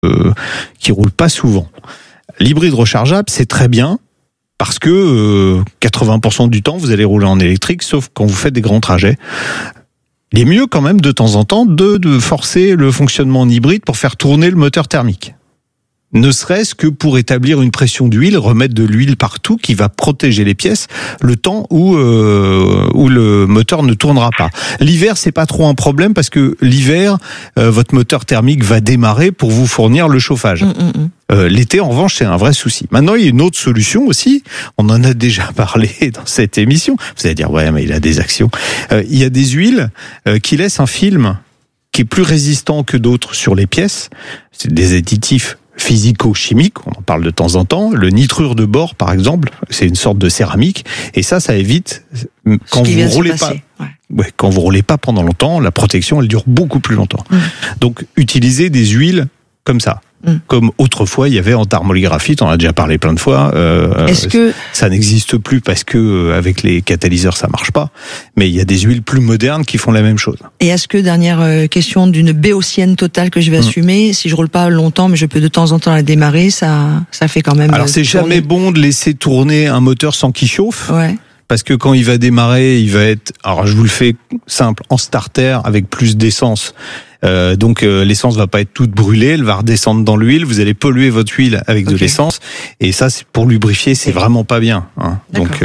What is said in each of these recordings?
qui roulent pas souvent. L'hybride rechargeable, c'est très bien parce que 80% du temps, vous allez rouler en électrique, sauf quand vous faites des grands trajets. Il est mieux quand même de temps en temps de forcer le fonctionnement en hybride pour faire tourner le moteur thermique. Ne serait-ce que pour établir une pression d'huile, remettre de l'huile partout qui va protéger les pièces le temps où le moteur ne tournera pas. L'hiver, c'est pas trop un problème parce que l'hiver, votre moteur thermique va démarrer pour vous fournir le chauffage. L'été, en revanche, c'est un vrai souci. Maintenant, il y a une autre solution aussi. On en a déjà parlé dans cette émission. Vous allez dire, ouais, mais il a des actions. Il y a des huiles qui laissent un film qui est plus résistant que d'autres sur les pièces. C'est des additifs physico-chimiques, on en parle de temps en temps. Le nitrure de bore, par exemple, c'est une sorte de céramique. Et ça évite, quand vous roulez pas, quand vous roulez pas pendant longtemps, la protection, elle dure beaucoup plus longtemps. Donc, utilisez des huiles comme ça. Comme autrefois il y avait en thermographite, on en a déjà parlé plein de fois. Est-ce que ça n'existe plus parce que avec les catalyseurs ça marche pas, mais il y a des huiles plus modernes qui font la même chose. Et est-ce que, dernière question, d'une béotienne totale que je vais assumer, si je roule pas longtemps mais je peux de temps en temps la démarrer, ça fait quand même. Alors c'est jamais bon de laisser tourner un moteur sans qu'il chauffe. Ouais. Parce que quand il va démarrer, il va être, alors je vous le fais simple, en starter avec plus d'essence. Donc l'essence va pas être toute brûlée, elle va redescendre dans l'huile, vous allez polluer votre huile avec de l'essence, et ça c'est pour lubrifier, c'est vraiment pas bien. Hein. Donc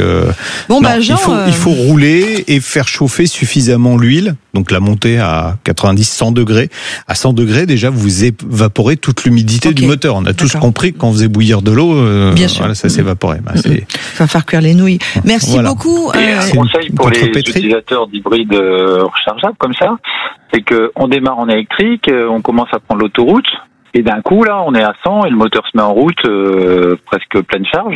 il faut rouler et faire chauffer suffisamment l'huile, donc la monter à 90-100 degrés. À 100 degrés déjà vous évaporez toute l'humidité du moteur. On a tous compris que quand on faisait bouillir de l'eau, voilà, ça s'évaporait. Va faire cuire les nouilles. Merci beaucoup. Et un conseil pour les utilisateurs d'hybrides rechargeables comme ça, c'est que on démarre en électrique, on commence à prendre l'autoroute, et d'un coup là on est à 100 et le moteur se met en route presque pleine charge.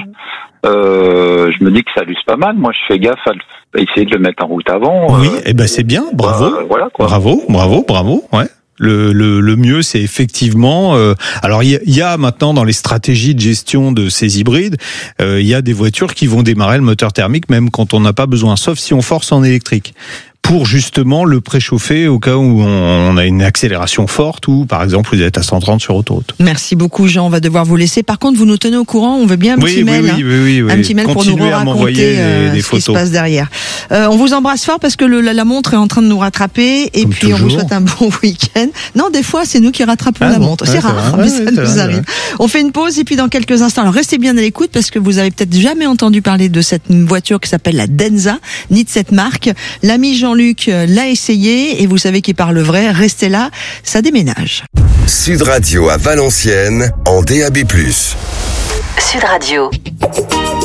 Je me dis que ça l'use pas mal. Moi je fais gaffe à essayer de le mettre en route avant. Oui, et ben c'est bien, bravo. Voilà, quoi. Bravo, ouais. Le mieux, c'est effectivement. Alors, il y a maintenant dans les stratégies de gestion de ces hybrides, il y a des voitures qui vont démarrer le moteur thermique même quand on n'a pas besoin, sauf si on force en électrique, pour justement le préchauffer au cas où on a une accélération forte ou par exemple vous êtes à 130 sur autoroute. Merci beaucoup Jean, on va devoir vous laisser. Par contre, vous nous tenez au courant, on veut bien un petit mail. Oui. Un petit mail pour nous raconter ce qui se passe derrière. On vous embrasse fort parce que la montre est en train de nous rattraper et comme puis toujours. On vous souhaite un bon week-end. Non, des fois c'est nous qui rattrapons la montre. C'est rare, mais ça nous arrive. On fait une pause et puis dans quelques instants, alors restez bien à l'écoute parce que vous avez peut-être jamais entendu parler de cette voiture qui s'appelle la Denza, ni de cette marque. L'ami Jean-Luc l'a essayé et vous savez qu'il parle vrai. Restez là, ça déménage. Sud Radio à Valenciennes en DAB+. Sud Radio.